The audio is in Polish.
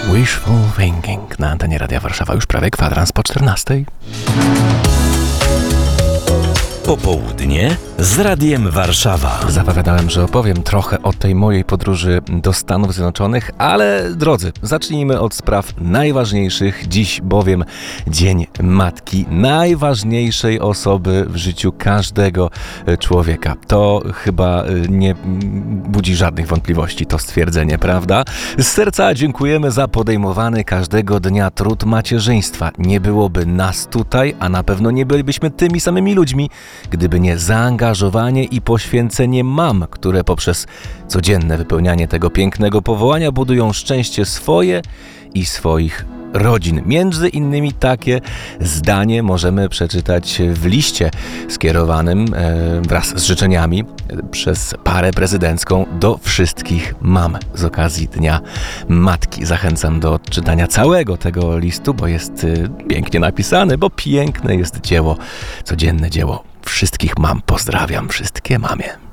Wishful Thinking na antenie Radia Warszawa. Już prawie kwadrans po 14. Popołudnie z Radiem Warszawa. Zapowiadałem, że opowiem trochę o tej mojej podróży do Stanów Zjednoczonych, ale drodzy, zacznijmy od spraw najważniejszych. Dziś bowiem Dzień Matki, najważniejszej osoby w życiu każdego człowieka. To chyba nie budzi żadnych wątpliwości, to stwierdzenie, prawda? Z serca dziękujemy za podejmowany każdego dnia trud macierzyństwa. Nie byłoby nas tutaj, a na pewno nie bylibyśmy tymi samymi ludźmi, gdyby nie zaangażowanie i poświęcenie mam, które poprzez codzienne wypełnianie tego pięknego powołania budują szczęście swoje i swoich rodzin. Między innymi takie zdanie możemy przeczytać w liście skierowanym wraz z życzeniami przez parę prezydencką do wszystkich mam z okazji Dnia Matki. Zachęcam do odczytania całego tego listu, bo jest pięknie napisany, bo piękne jest dzieło, codzienne dzieło wszystkich mam. Pozdrawiam wszystkie mamie.